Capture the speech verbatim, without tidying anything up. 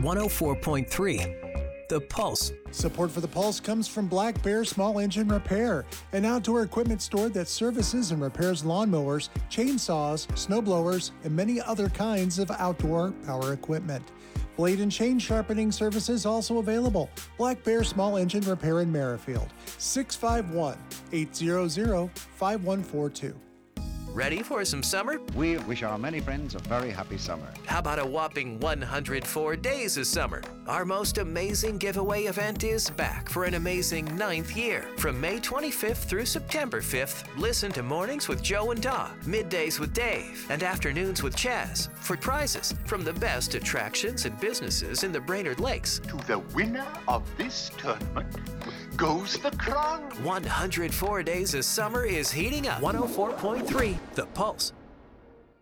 one oh four point three, The Pulse. Support for The Pulse comes from Black Bear Small Engine Repair, an outdoor equipment store that services and repairs lawnmowers, chainsaws, snowblowers, and many other kinds of outdoor power equipment. Blade and chain sharpening services also available. Black Bear Small Engine Repair in Merrifield, six five one, eight hundred, five one four two. Ready for some summer? We wish our many friends a very happy summer. How about a whopping one hundred four days of summer? Our most amazing giveaway event is back for an amazing ninth year. From May twenty-fifth through September fifth, listen to Mornings with Joe and Da, Middays with Dave, and Afternoons with Chaz for prizes from the best attractions and businesses in the Brainerd Lakes. To the winner of this tournament goes the crown. one hundred four days of summer is heating up. one oh four point three, The Pulse.